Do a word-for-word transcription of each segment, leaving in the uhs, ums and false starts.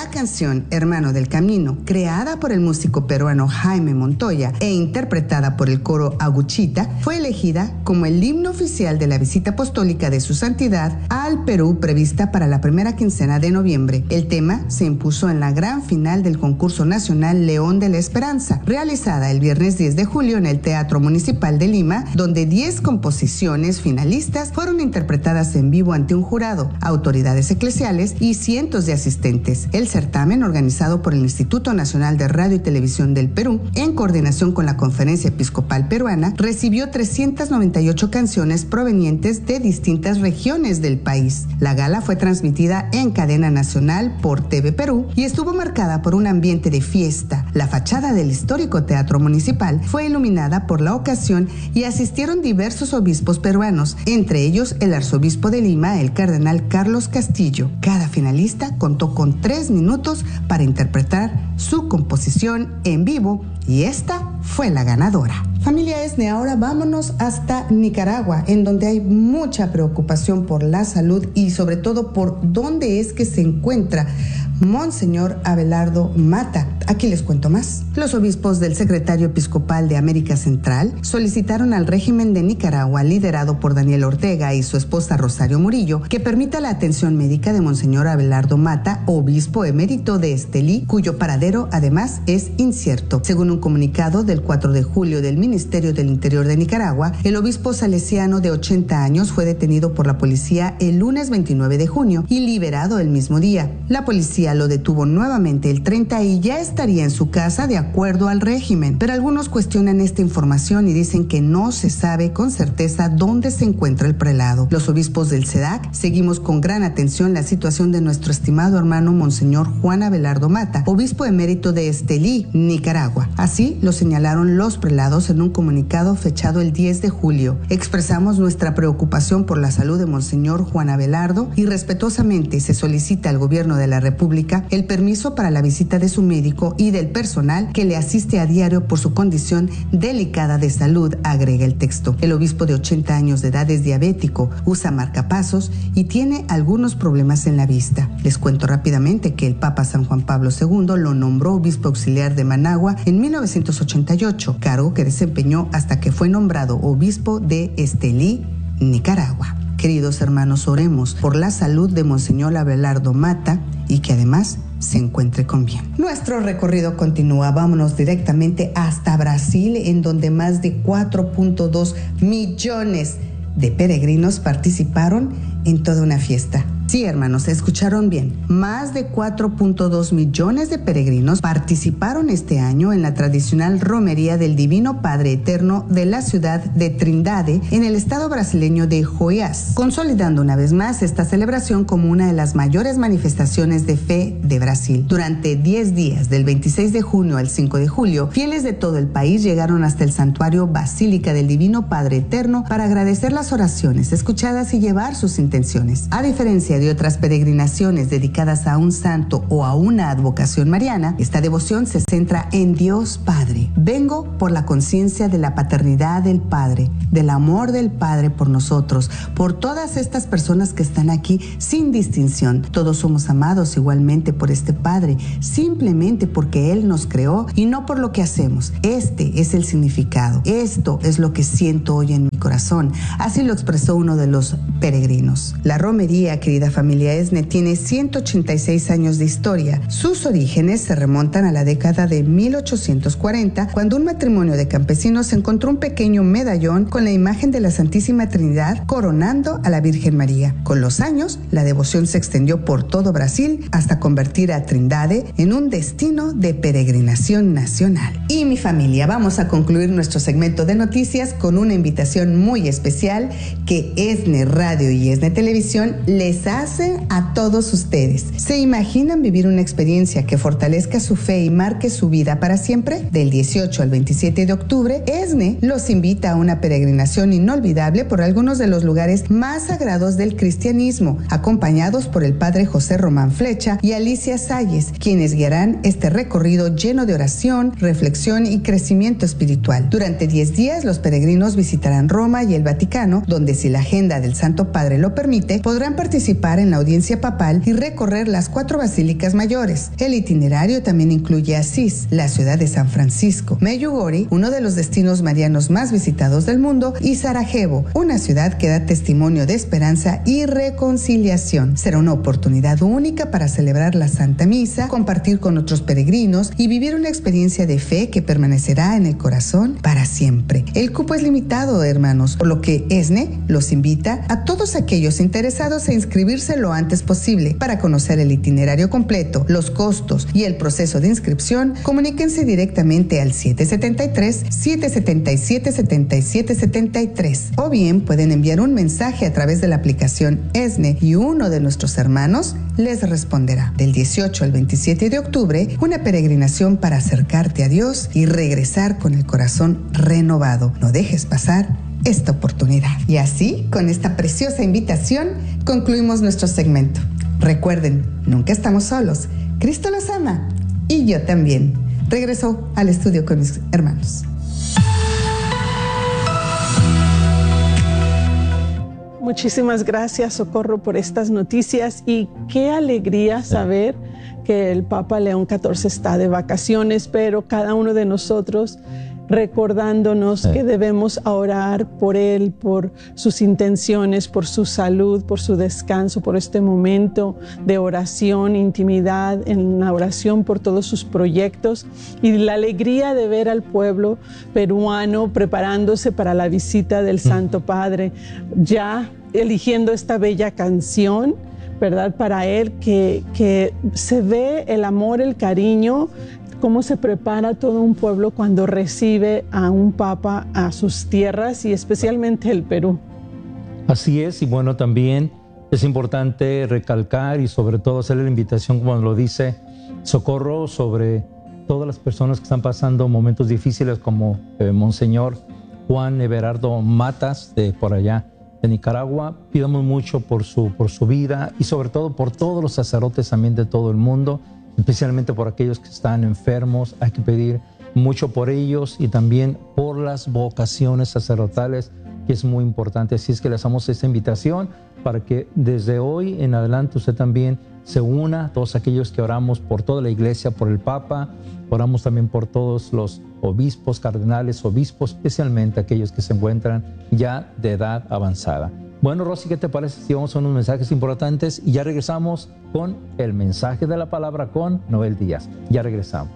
La canción Hermano del Camino, creada por el músico peruano Jaime Montoya e interpretada por el coro Aguchita, fue elegida como el himno oficial de la visita apostólica de su santidad al Perú prevista para la primera quincena de noviembre. El tema se impuso en la gran final del concurso nacional León de la Esperanza, realizada el viernes diez de julio en el Teatro Municipal de Lima, donde diez composiciones finalistas fueron interpretadas en vivo ante un jurado, autoridades eclesiales y cientos de asistentes. El certamen, organizado por el Instituto Nacional de Radio y Televisión del Perú, en coordinación con la Conferencia Episcopal Peruana, recibió trescientas noventa y ocho canciones provenientes de distintas regiones del país. La gala fue transmitida en cadena nacional por T V Perú y estuvo marcada por un ambiente de fiesta. La fachada del histórico Teatro Municipal fue iluminada por la ocasión y asistieron diversos obispos peruanos, entre ellos el arzobispo de Lima, el cardenal Carlos Castillo. Cada finalista contó con tres minutos para interpretar su composición en vivo y esta fue la ganadora. Familia ESNE, ahora vámonos hasta Nicaragua, en donde hay mucha preocupación por la salud y sobre todo por dónde es que se encuentra Monseñor Abelardo Mata. Aquí les cuento más. Los obispos del Secretario Episcopal de América Central solicitaron al régimen de Nicaragua, liderado por Daniel Ortega y su esposa Rosario Murillo, que permita la atención médica de Monseñor Abelardo Mata, obispo emérito de Estelí, cuyo paradero además es incierto. Según un comunicado del cuatro de julio del Ministerio del Interior de Nicaragua, el obispo salesiano de ochenta años fue detenido por la policía el lunes veintinueve de junio y liberado el mismo día. La policía lo detuvo nuevamente el treinta y ya estaría en su casa de acuerdo al régimen, pero algunos cuestionan esta información y dicen que no se sabe con certeza dónde se encuentra el prelado. Los obispos del SEDAC seguimos con gran atención la situación de nuestro estimado hermano Monseñor Juan Abelardo Mata, obispo emérito de Estelí, Nicaragua. Así lo señalaron los prelados en un comunicado fechado el diez de julio. Expresamos nuestra preocupación por la salud de Monseñor Juan Abelardo y respetuosamente se solicita al gobierno de la República el permiso para la visita de su médico y del personal que le asiste a diario por su condición delicada de salud, agrega el texto. El obispo de ochenta años de edad es diabético, usa marcapasos y tiene algunos problemas en la vista. Les cuento rápidamente que el Papa San Juan Pablo segundo lo nombró obispo auxiliar de Managua en mil novecientos ochenta y ocho, cargo que desempeñó hasta que fue nombrado obispo de Estelí, Nicaragua. Queridos hermanos, oremos por la salud de Monseñor Abelardo Mata y que además se encuentre con bien. Nuestro recorrido continúa. Vámonos directamente hasta Brasil, en donde más de cuatro punto dos millones de peregrinos participaron en toda una fiesta. Sí, hermanos, escucharon bien. Más de cuatro punto dos millones de peregrinos participaron este año en la tradicional romería del Divino Padre Eterno de la ciudad de Trindade, en el estado brasileño de Goiás, consolidando una vez más esta celebración como una de las mayores manifestaciones de fe de Brasil. Durante diez días, del veintiséis de junio al cinco de julio, fieles de todo el país llegaron hasta el santuario Basílica del Divino Padre Eterno para agradecer las oraciones escuchadas y llevar sus intenciones. A diferencia de otras peregrinaciones dedicadas a un santo o a una advocación mariana, esta devoción se centra en Dios Padre. Vengo por la conciencia de la paternidad del Padre, del amor del Padre por nosotros, por todas estas personas que están aquí sin distinción. Todos somos amados igualmente por este Padre, simplemente porque Él nos creó y no por lo que hacemos. Este es el significado. Esto es lo que siento hoy en mi corazón. Así lo expresó uno de los peregrinos. La romería, querida familia ESNE, tiene ciento ochenta y seis años de historia. Sus orígenes se remontan a la década de mil ochocientos cuarenta, cuando un matrimonio de campesinos encontró un pequeño medallón con la imagen de la Santísima Trinidad coronando a la Virgen María. Con los años, la devoción se extendió por todo Brasil hasta convertir a Trindade en un destino de peregrinación nacional. Y mi familia, vamos a concluir nuestro segmento de noticias con una invitación muy especial que ESNE Radio y ESNE Televisión les hace a todos ustedes. ¿Se imaginan vivir una experiencia que fortalezca su fe y marque su vida para siempre? Del dieciocho al veintisiete de octubre, ESNE los invita a una peregrinación inolvidable por algunos de los lugares más sagrados del cristianismo, acompañados por el padre José Román Flecha y Alicia Salles, quienes guiarán este recorrido lleno de oración, reflexión y crecimiento espiritual. Durante diez días, los peregrinos visitarán Roma, Roma y el Vaticano, donde, si la agenda del Santo Padre lo permite, podrán participar en la audiencia papal y recorrer las cuatro basílicas mayores. El itinerario también incluye Asís, la ciudad de San Francisco, Medjugorje, uno de los destinos marianos más visitados del mundo, y Sarajevo, una ciudad que da testimonio de esperanza y reconciliación. Será una oportunidad única para celebrar la Santa Misa, compartir con otros peregrinos y vivir una experiencia de fe que permanecerá en el corazón para siempre. El cupo es limitado, hermanos, por lo que ESNE los invita a todos aquellos interesados a inscribirse lo antes posible. Para conocer el itinerario completo, los costos y el proceso de inscripción, comuníquense directamente al siete siete tres, siete siete siete, siete siete siete tres o bien pueden enviar un mensaje a través de la aplicación ESNE y uno de nuestros hermanos les responderá. Del dieciocho al veintisiete de octubre, una peregrinación para acercarte a Dios y regresar con el corazón renovado. No dejes pasar esta oportunidad. Y así, con esta preciosa invitación, concluimos nuestro segmento. Recuerden, nunca estamos solos. Cristo los ama y yo también. Regreso al estudio con mis hermanos. Muchísimas gracias, Socorro, por estas noticias, y qué alegría saber que el Papa León catorce está de vacaciones, pero cada uno de nosotros recordándonos sí. que debemos orar por él, por sus intenciones, por su salud, por su descanso, por este momento de oración, intimidad, en la oración por todos sus proyectos, y la alegría de ver al pueblo peruano preparándose para la visita del Santo Padre, ya eligiendo esta bella canción, ¿verdad? Para él, que, que se ve el amor, el cariño, cómo se prepara todo un pueblo cuando recibe a un papa a sus tierras, y especialmente el Perú. Así es, y bueno, también es importante recalcar y sobre todo hacerle la invitación, como lo dice Socorro, sobre todas las personas que están pasando momentos difíciles, como eh, Monseñor Juan Everardo Matas, de por allá de Nicaragua. Pidamos mucho por su, por su vida, y sobre todo por todos los sacerdotes también de todo el mundo, especialmente por aquellos que están enfermos. Hay que pedir mucho por ellos, y también por las vocaciones sacerdotales, que es muy importante. Así es que les damos esta invitación para que desde hoy en adelante usted también se una, todos aquellos que oramos por toda la iglesia, por el Papa, oramos también por todos los obispos, cardenales, obispos, especialmente aquellos que se encuentran ya de edad avanzada. Bueno, Rosy, ¿qué te parece si vamos a unos mensajes importantes y ya regresamos con el mensaje de la palabra con Noel Díaz? Ya regresamos.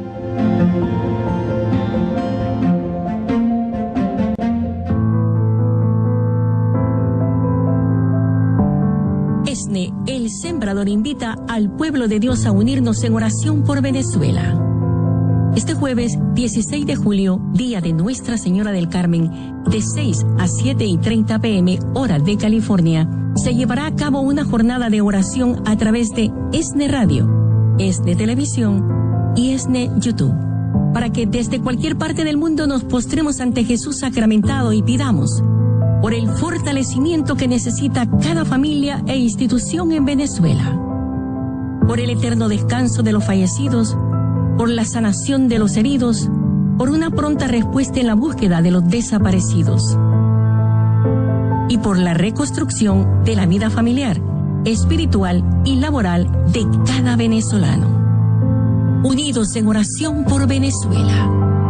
ESNE, el Sembrador, invita al pueblo de Dios a unirnos en oración por Venezuela. Este jueves dieciséis de julio, día de Nuestra Señora del Carmen, de seis a siete y treinta p m hora de California, se llevará a cabo una jornada de oración a través de ESNE Radio, ESNE Televisión y ESNE YouTube, para que desde cualquier parte del mundo nos postremos ante Jesús sacramentado y pidamos por el fortalecimiento que necesita cada familia e institución en Venezuela, por el eterno descanso de los fallecidos, por la sanación de los heridos, por una pronta respuesta en la búsqueda de los desaparecidos, y por la reconstrucción de la vida familiar, espiritual y laboral de cada venezolano. Unidos en oración por Venezuela.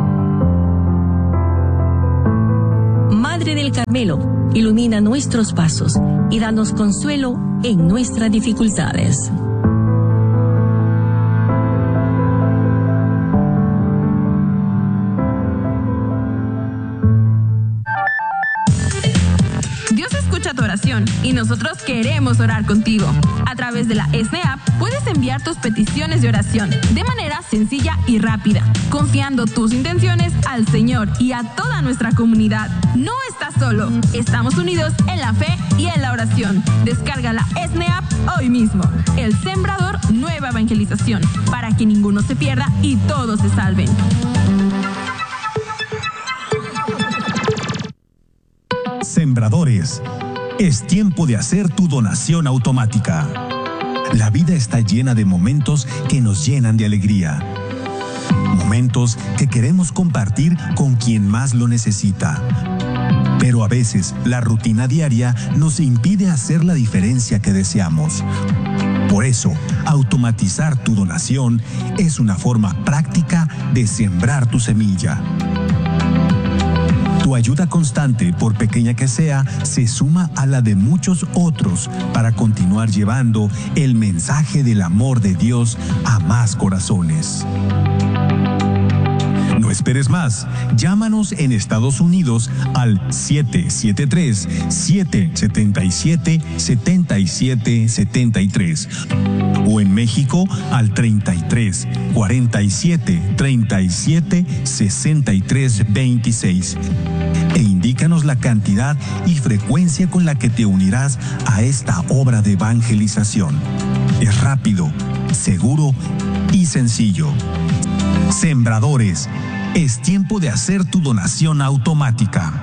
Madre del Carmelo, ilumina nuestros pasos y danos consuelo en nuestras dificultades. Tu oración, y nosotros queremos orar contigo. A través de la ESNE App puedes enviar tus peticiones de oración de manera sencilla y rápida, confiando tus intenciones al Señor y a toda nuestra comunidad. No estás solo, estamos unidos en la fe y en la oración. Descarga la ESNE App hoy mismo. El Sembrador, nueva evangelización, para que ninguno se pierda y todos se salven. Sembradores. Es tiempo de hacer tu donación automática. La vida está llena de momentos que nos llenan de alegría. Momentos que queremos compartir con quien más lo necesita. Pero a veces la rutina diaria nos impide hacer la diferencia que deseamos. Por eso, automatizar tu donación es una forma práctica de sembrar tu semilla. Tu ayuda constante, por pequeña que sea, se suma a la de muchos otros para continuar llevando el mensaje del amor de Dios a más corazones. No esperes más. Llámanos en Estados Unidos al siete siete tres, siete siete siete, siete siete siete tres o en México al treinta y tres, cuarenta y siete, treinta y siete, sesenta y tres veintiséis e indícanos la cantidad y frecuencia con la que te unirás a esta obra de evangelización. Es rápido, seguro y sencillo. Sembradores, es tiempo de hacer tu donación automática.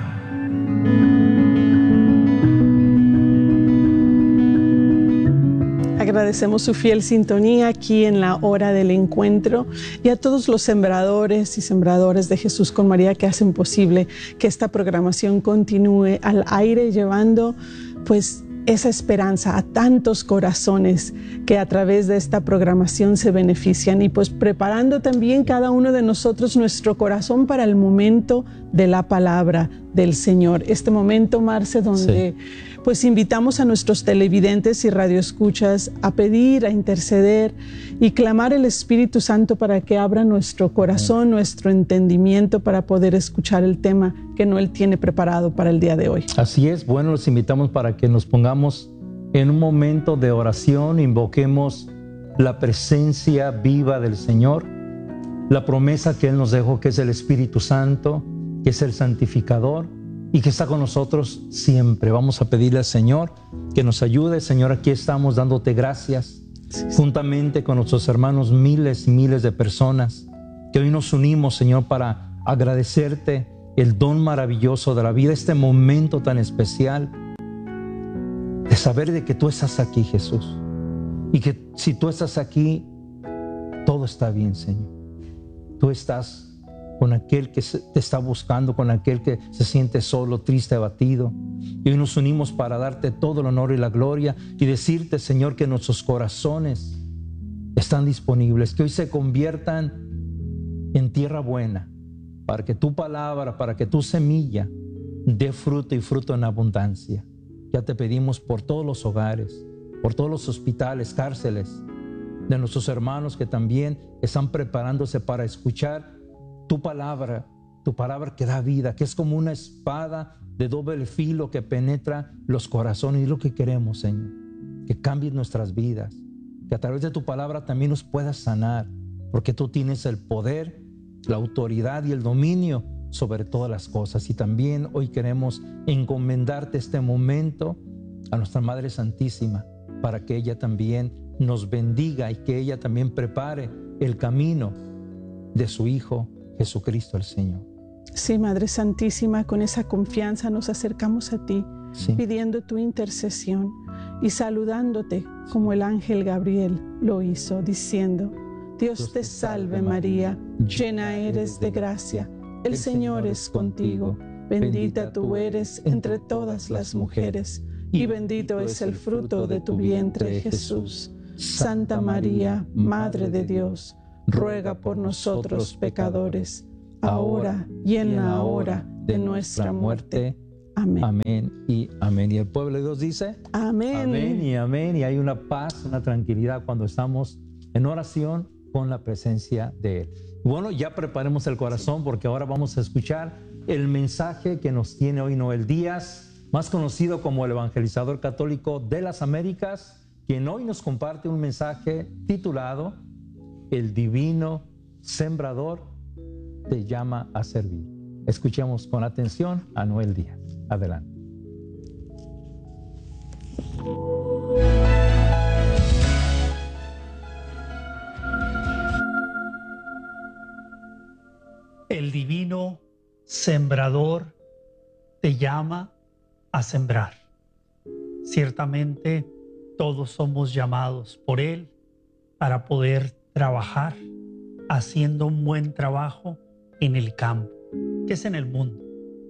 Agradecemos su fiel sintonía aquí en la hora del encuentro y a todos los sembradores y sembradoras de Jesús con María que hacen posible que esta programación continúe al aire llevando pues esa esperanza a tantos corazones que a través de esta programación se benefician y pues preparando también cada uno de nosotros nuestro corazón para el momento de la palabra del Señor. Este momento, Marce, donde sí. pues invitamos a nuestros televidentes y radioescuchas a pedir, a interceder y clamar el Espíritu Santo para que abra nuestro corazón, nuestro entendimiento para poder escuchar el tema que no Él tiene preparado para el día de hoy. Así es, bueno, los invitamos para que nos pongamos en un momento de oración, invoquemos la presencia viva del Señor, la promesa que Él nos dejó, que es el Espíritu Santo, que es el santificador y que está con nosotros siempre. Vamos a pedirle al Señor que nos ayude. Señor, aquí estamos dándote gracias, sí, sí. juntamente con nuestros hermanos, miles y miles de personas que hoy nos unimos, Señor, para agradecerte el don maravilloso de la vida, este momento tan especial de saber de que tú estás aquí, Jesús, y que si tú estás aquí, todo está bien, Señor. Tú estás con aquel que te está buscando, con aquel que se siente solo, triste, abatido. Y hoy nos unimos para darte todo el honor y la gloria y decirte, Señor, que nuestros corazones están disponibles, que hoy se conviertan en tierra buena, para que tu palabra, para que tu semilla dé fruto y fruto en abundancia. Ya te pedimos por todos los hogares, por todos los hospitales, cárceles, de nuestros hermanos que también están preparándose para escuchar tu palabra, tu palabra que da vida, que es como una espada de doble filo que penetra los corazones. Y es lo que queremos, Señor, que cambies nuestras vidas, que a través de tu palabra también nos puedas sanar, porque tú tienes el poder, la autoridad y el dominio sobre todas las cosas. Y también hoy queremos encomendarte este momento a nuestra Madre Santísima, para que ella también nos bendiga y que ella también prepare el camino de su Hijo Jesucristo el Señor. Sí, Madre Santísima, con esa confianza nos acercamos a ti, sí. pidiendo tu intercesión y saludándote como el ángel Gabriel lo hizo, diciendo: Dios, Dios te salve María, llena eres de gracia, el Señor es contigo, bendita tú eres entre todas las mujeres, y bendito es el fruto de tu vientre, Jesús. Santa María, Madre de Dios, ruega por nosotros pecadores, ahora y en la hora de nuestra muerte. Amén. Amén y amén. Y el pueblo de Dios dice: Amén. Amén y amén. Y hay una paz, una tranquilidad cuando estamos en oración con la presencia de Él. Bueno, ya preparemos el corazón, porque ahora vamos a escuchar el mensaje que nos tiene hoy Noel Díaz, más conocido como el evangelizador católico de las Américas, quien hoy nos comparte un mensaje titulado El divino sembrador te llama a servir. Escuchemos con atención a Noel Díaz. Adelante. El divino sembrador te llama a sembrar. Ciertamente todos somos llamados por Él para poder trabajar haciendo un buen trabajo en el campo, que es en el mundo.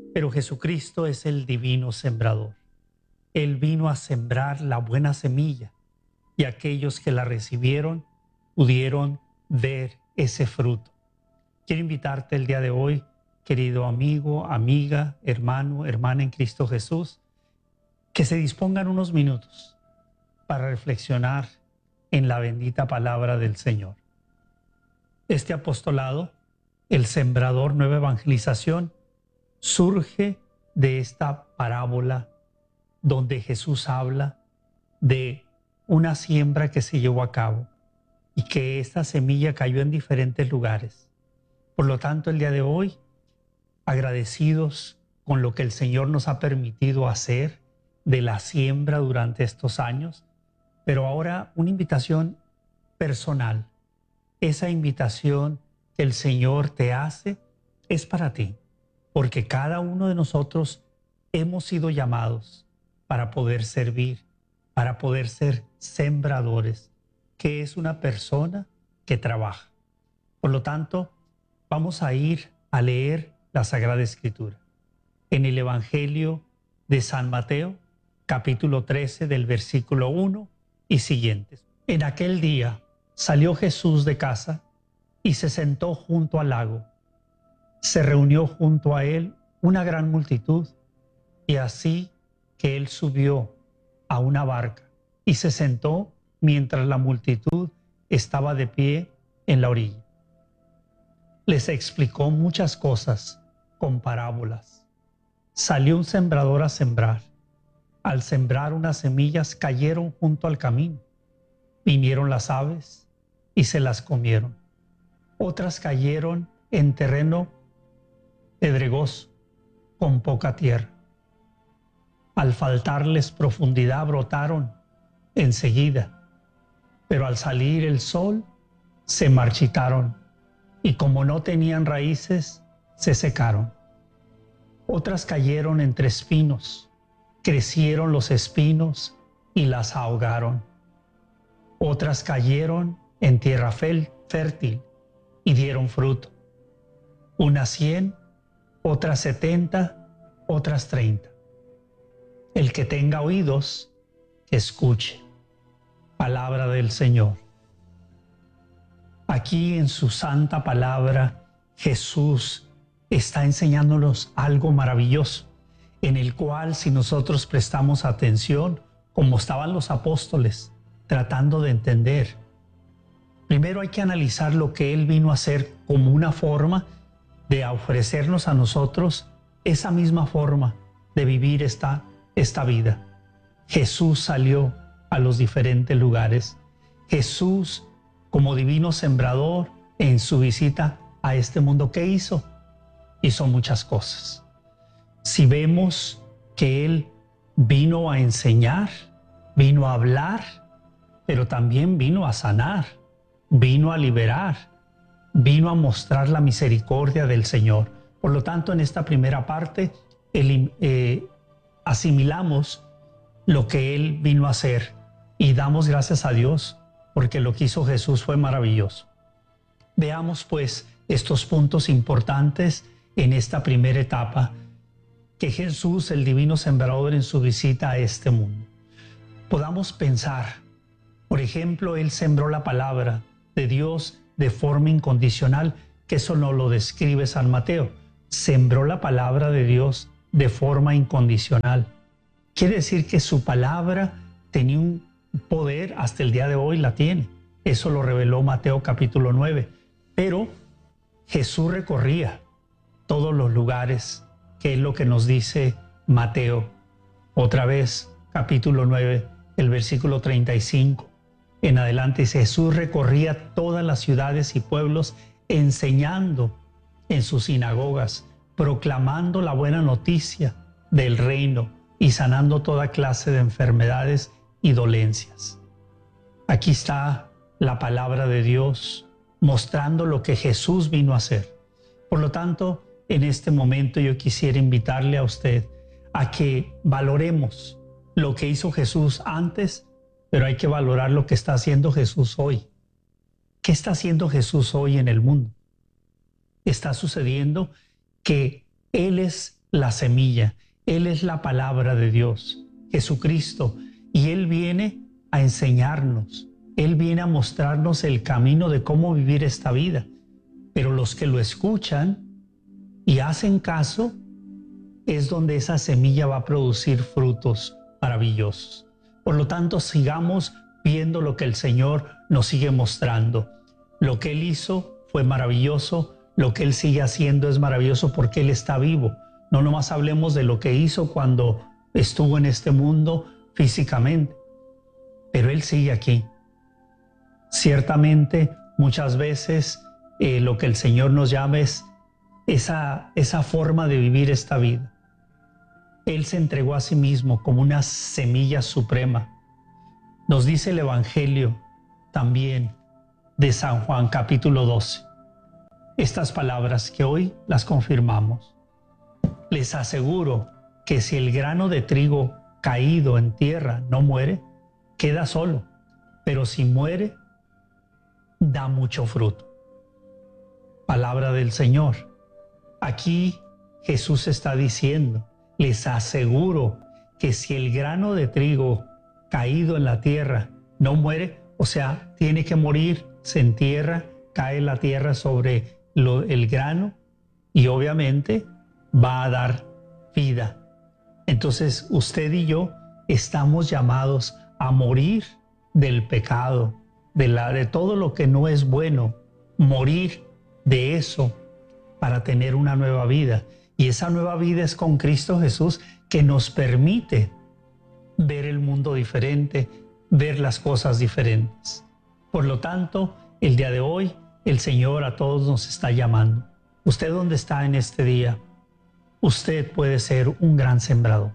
Pero Jesucristo es el divino sembrador. Él vino a sembrar la buena semilla y aquellos que la recibieron pudieron ver ese fruto. Quiero invitarte el día de hoy, querido amigo, amiga, hermano, hermana en Cristo Jesús, que se dispongan unos minutos para reflexionar en la bendita palabra del Señor. Este apostolado, el Sembrador Nueva Evangelización, surge de esta parábola donde Jesús habla de una siembra que se llevó a cabo y que esta semilla cayó en diferentes lugares. Por lo tanto, el día de hoy, agradecidos con lo que el Señor nos ha permitido hacer de la siembra durante estos años, pero ahora una invitación personal. Esa invitación que el Señor te hace es para ti, porque cada uno de nosotros hemos sido llamados para poder servir, para poder ser sembradores, que es una persona que trabaja. Por lo tanto, vamos a ir a leer la Sagrada Escritura. En el Evangelio de San Mateo, capítulo trece, del versículo uno y siguientes. En aquel día salió Jesús de casa y se sentó junto al lago. Se reunió junto a él una gran multitud, y así que él subió a una barca y se sentó mientras la multitud estaba de pie en la orilla. Les explicó muchas cosas con parábolas. Salió un sembrador a sembrar. Al sembrar unas semillas cayeron junto al camino. Vinieron las aves y se las comieron. Otras cayeron en terreno pedregoso, con poca tierra. Al faltarles profundidad brotaron enseguida, pero al salir el sol se marchitaron y como no tenían raíces, se secaron. Otras cayeron entre espinos, crecieron los espinos y las ahogaron. Otras cayeron en tierra fértil y dieron fruto. Unas cien, otras setenta, otras treinta. El que tenga oídos, que escuche. Palabra del Señor. Aquí en su santa palabra, Jesús está enseñándonos algo maravilloso, en el cual si nosotros prestamos atención, como estaban los apóstoles, tratando de entender, primero hay que analizar lo que Él vino a hacer como una forma de ofrecernos a nosotros esa misma forma de vivir esta, esta vida. Jesús salió a los diferentes lugares. Jesús, como divino sembrador, en su visita a este mundo, ¿qué hizo? Hizo muchas cosas. Si vemos que Él vino a enseñar, vino a hablar, pero también vino a sanar, vino a liberar, vino a mostrar la misericordia del Señor. Por lo tanto, en esta primera parte, el, eh, asimilamos lo que Él vino a hacer y damos gracias a Dios porque lo que hizo Jesús fue maravilloso. Veamos pues estos puntos importantes en esta primera etapa que Jesús, el divino sembrador, en su visita a este mundo. Podamos pensar, por ejemplo, Él sembró la palabra de Dios de forma incondicional, que eso no lo describe San Mateo. Sembró la palabra de Dios de forma incondicional. Quiere decir que su palabra tenía un poder, hasta el día de hoy la tiene. Eso lo reveló Mateo capítulo nueve. Pero Jesús recorría todos los lugares, que es lo que nos dice Mateo. Otra vez, capítulo nueve, el versículo treinta y cinco. En adelante dice, Jesús recorría todas las ciudades y pueblos enseñando en sus sinagogas, proclamando la buena noticia del reino y sanando toda clase de enfermedades y dolencias. Aquí está la palabra de Dios mostrando lo que Jesús vino a hacer. Por lo tanto, en este momento yo quisiera invitarle a usted a que valoremos lo que hizo Jesús antes, pero hay que valorar lo que está haciendo Jesús hoy. ¿Qué está haciendo Jesús hoy en el mundo? Está sucediendo que Él es la semilla. Él es la palabra de Dios, Jesucristo, y Él viene a enseñarnos. Él viene a mostrarnos el camino de cómo vivir esta vida. Pero los que lo escuchan y hacen caso, es donde esa semilla va a producir frutos maravillosos. Por lo tanto, sigamos viendo lo que el Señor nos sigue mostrando. Lo que Él hizo fue maravilloso, lo que Él sigue haciendo es maravilloso porque Él está vivo. No nomás hablemos de lo que hizo cuando estuvo en este mundo físicamente, pero Él sigue aquí. Ciertamente, muchas veces eh, lo que el Señor nos llama es esa, esa forma de vivir esta vida. Él se entregó a sí mismo como una semilla suprema. Nos dice el Evangelio también de San Juan capítulo doce. Estas palabras que hoy las confirmamos. Les aseguro que si el grano de trigo caído en tierra no muere, queda solo, pero si muere, da mucho fruto. Palabra del Señor. Aquí Jesús está diciendo, les aseguro que si el grano de trigo caído en la tierra no muere, o sea, tiene que morir, se entierra, cae la tierra sobre lo, el grano y obviamente va a dar vida. Entonces usted y yo estamos llamados a morir del pecado, de, la, de todo lo que no es bueno, morir de eso para tener una nueva vida. Y esa nueva vida es con Cristo Jesús, que nos permite ver el mundo diferente, ver las cosas diferentes. Por lo tanto, el día de hoy, el Señor a todos nos está llamando. ¿Usted dónde está en este día? Usted puede ser un gran sembrador.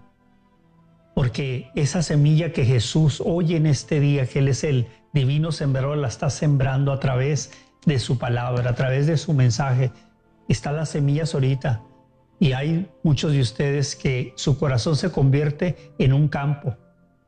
Porque esa semilla que Jesús oye en este día, que Él es el divino sembrador, la está sembrando a través de su palabra, a través de su mensaje. Están las semillas ahorita. Y hay muchos de ustedes que su corazón se convierte en un campo.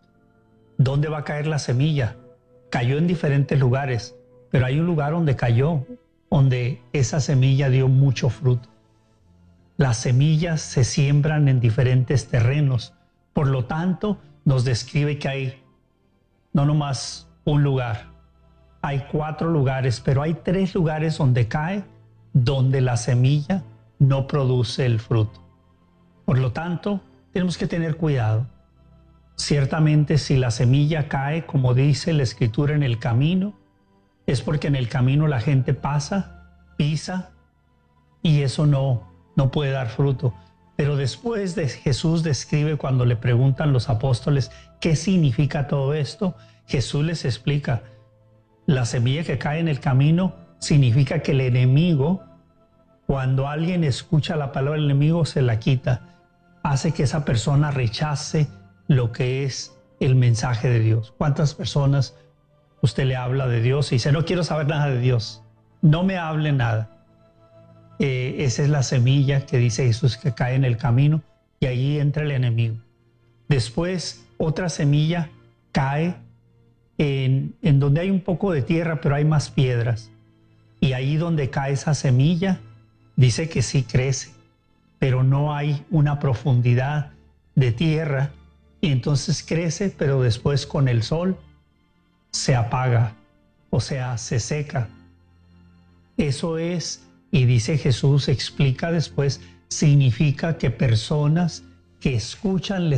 ¿Dónde va a caer la semilla? Cayó en diferentes lugares, pero hay un lugar donde cayó, donde esa semilla dio mucho fruto. Las semillas se siembran en diferentes terrenos. Por lo tanto, nos describe que hay no nomás un lugar, hay cuatro lugares, pero hay tres lugares donde cae, donde la semilla no produce el fruto. Por lo tanto, tenemos que tener cuidado. Ciertamente, si la semilla cae, como dice la Escritura, en el camino, es porque en el camino la gente pasa, pisa, y eso no, no puede dar fruto. Pero después de Jesús describe, cuando le preguntan los apóstoles qué significa todo esto, Jesús les explica, la semilla que cae en el camino significa que el enemigo, cuando alguien escucha la palabra del enemigo, se la quita, hace que esa persona rechace lo que es el mensaje de Dios. ¿Cuántas personas usted le habla de Dios y dice, no quiero saber nada de Dios, no me hable nada? Eh, esa es la semilla que dice Jesús que cae en el camino y allí entra el enemigo. Después otra semilla cae en, en donde hay un poco de tierra, pero hay más piedras. Y ahí donde cae esa semilla, dice que sí crece, pero no hay una profundidad de tierra. Y entonces crece, pero después con el sol se apaga, o sea, se seca. Eso es, y dice Jesús, explica después, significa que personas que escuchan